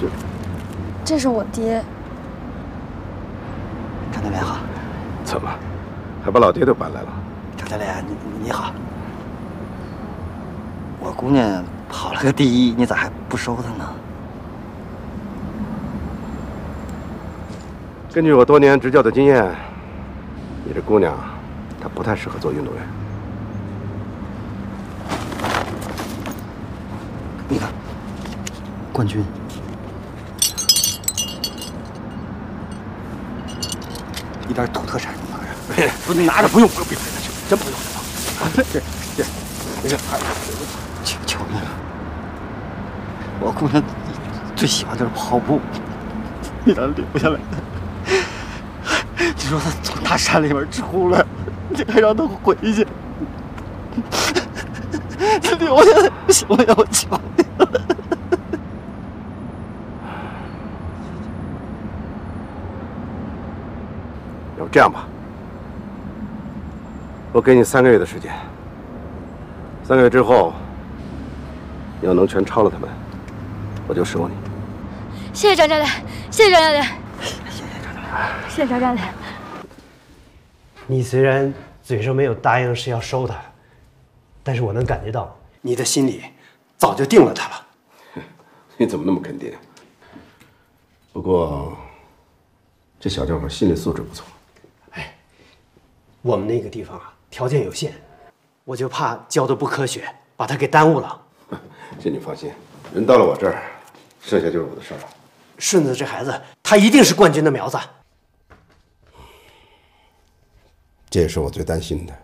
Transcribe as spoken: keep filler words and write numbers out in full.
这， 这是我爹。 张大脸好。 怎么，还把老爹都搬来了？ 张大脸，你你好。我姑娘跑了个第一，你咋还不收她呢？ 根据我多年执教的经验，你这姑娘，她不太适合做运动员。 你看，冠军。一点土特产都拿着，不，你拿着不用，不用，别别别，真不用啊！这这，这个，求求你了，我姑娘最喜欢的是跑步，你让她留下来。你说她从大山里面出来，你还让她回去，她留下来不行吗？我求你了。 要不这样吧，我给你三个月的时间，三个月之后，你要能全超了他们，我就收你。 谢谢张教练，谢谢张教练， 谢谢张教练， 谢谢张教练。 你虽然嘴上没有答应是要收他，但是我能感觉到你的心里早就定了他了。 你怎么那么肯定？不过，这小家伙心理素质不错。 哎，我们那个地方啊，条件有限，我就怕教的不科学，把他给耽误了。 这你放心，人到了我这儿，剩下就是我的事儿了。 顺子这孩子，他一定是冠军的苗子。 这也是我最担心的。